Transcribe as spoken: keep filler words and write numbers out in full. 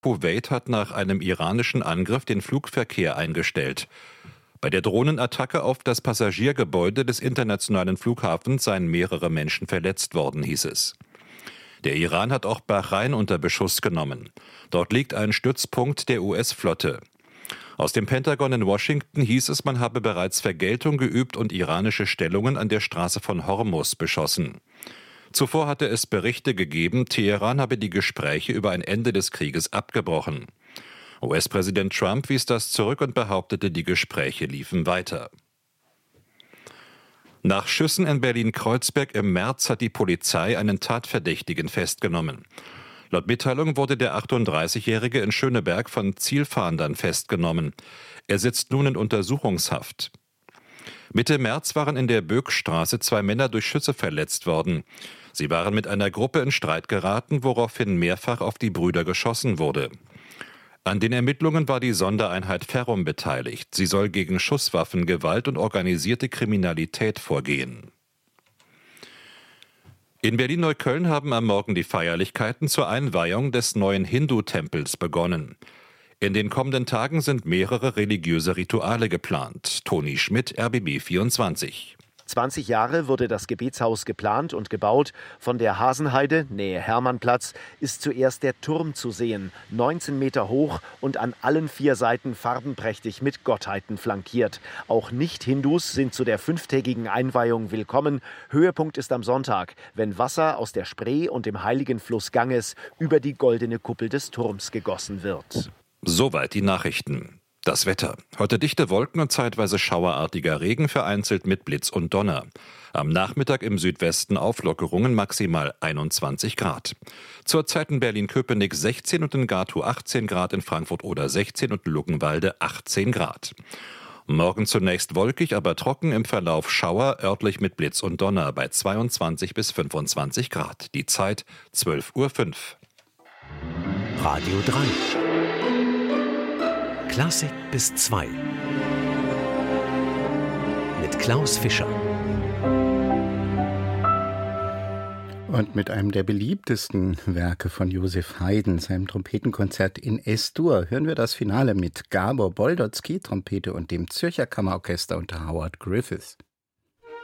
Kuwait hat nach einem iranischen Angriff den Flugverkehr eingestellt. Bei der Drohnenattacke auf das Passagiergebäude des internationalen Flughafens seien mehrere Menschen verletzt worden, hieß es. Der Iran hat auch Bahrain unter Beschuss genommen. Dort liegt ein Stützpunkt der U S-Flotte. Aus dem Pentagon in Washington hieß es, man habe bereits Vergeltung geübt und iranische Stellungen an der Straße von Hormuz beschossen. Zuvor hatte es Berichte gegeben, Teheran habe die Gespräche über ein Ende des Krieges abgebrochen. U S-Präsident Trump wies das zurück und behauptete, die Gespräche liefen weiter. Nach Schüssen in Berlin-Kreuzberg im März hat die Polizei einen Tatverdächtigen festgenommen. Laut Mitteilung wurde der achtunddreißigjährige in Schöneberg von Zielfahndern festgenommen. Er sitzt nun in Untersuchungshaft. Mitte März waren in der Böckstraße zwei Männer durch Schüsse verletzt worden. Sie waren mit einer Gruppe in Streit geraten, woraufhin mehrfach auf die Brüder geschossen wurde. An den Ermittlungen war die Sondereinheit Ferrum beteiligt. Sie soll gegen Schusswaffengewalt und organisierte Kriminalität vorgehen. In Berlin-Neukölln haben am Morgen die Feierlichkeiten zur Einweihung des neuen Hindu-Tempels begonnen. In den kommenden Tagen sind mehrere religiöse Rituale geplant. Toni Schmidt, R B B vierundzwanzig. zwanzig Jahre wurde das Gebetshaus geplant und gebaut. Von der Hasenheide, Nähe Hermannplatz, ist zuerst der Turm zu sehen, neunzehn Meter hoch und an allen vier Seiten farbenprächtig mit Gottheiten flankiert. Auch Nicht-Hindus sind zu der fünftägigen Einweihung willkommen. Höhepunkt ist am Sonntag, wenn Wasser aus der Spree und dem heiligen Fluss Ganges über die goldene Kuppel des Turms gegossen wird. Soweit die Nachrichten. Das Wetter. Heute dichte Wolken und zeitweise schauerartiger Regen, vereinzelt mit Blitz und Donner. Am Nachmittag im Südwesten Auflockerungen, maximal einundzwanzig Grad. Zurzeit in Berlin-Köpenick sechzehn und in Gatow achtzehn Grad, in Frankfurt-Oder sechzehn und in Luckenwalde achtzehn Grad. Morgen zunächst wolkig, aber trocken, im Verlauf Schauer, örtlich mit Blitz und Donner bei zweiundzwanzig bis fünfundzwanzig Grad. Die Zeit zwölf Uhr fünf. Radio drei. Klassik bis zwei. Mit Klaus Fischer. Und mit einem der beliebtesten Werke von Joseph Haydn, seinem Trompetenkonzert in Es-Dur, hören wir das Finale mit Gabor Boldotzky, Trompete und dem Zürcher Kammerorchester unter Howard Griffiths.